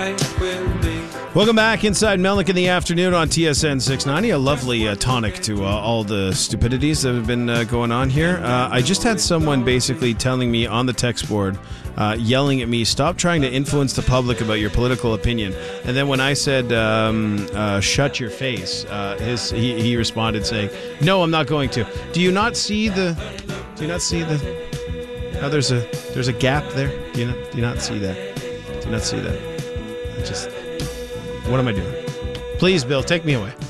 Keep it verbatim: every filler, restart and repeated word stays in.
Welcome back inside Melnick in the afternoon on T S N six ninety. A lovely uh, tonic to uh, all the stupidities that have been uh, going on here. Uh, I just had someone basically telling me on the text board, uh, yelling at me, stop trying to influence the public about your political opinion. And then when I said, um, uh, shut your face, uh, his he, he responded saying, no, I'm not going to. Do you not see the... Do you not see the... How there's a there's a gap there? Do you not, do you not see that? Do you not see that? I just... What am I doing? Please, Bill, take me away.